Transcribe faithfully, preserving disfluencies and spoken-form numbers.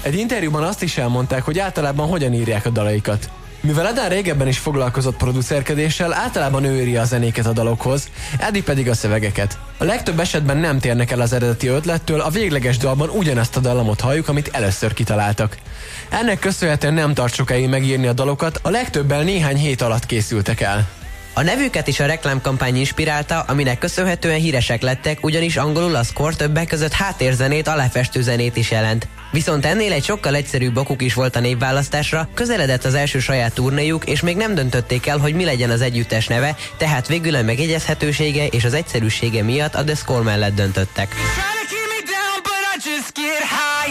Egy interjúban azt is elmondták, hogy általában hogyan írják a dalaikat. Mivel Adán régebben is foglalkozott producerkedéssel, általában ő írja a zenéket a dalokhoz, Eddie pedig a szövegeket. A legtöbb esetben nem térnek el az eredeti ötlettől, a végleges dalban ugyanezt a dallamot halljuk, amit először kitaláltak. Ennek köszönhetően nem tart sokáig megírni a dalokat, a legtöbben néhány hét alatt készültek el. A nevüket is a reklámkampány inspirálta, aminek köszönhetően híresek lettek, ugyanis angolul a score többek között háttérzenét, aláfestő zenét is jelent. Viszont ennél egy sokkal egyszerűbb okuk is volt a névválasztásra, közeledett az első saját turnéjuk, és még nem döntötték el, hogy mi legyen az együttes neve, tehát végül a megjegyezhetősége és az egyszerűsége miatt a The Score mellett döntöttek.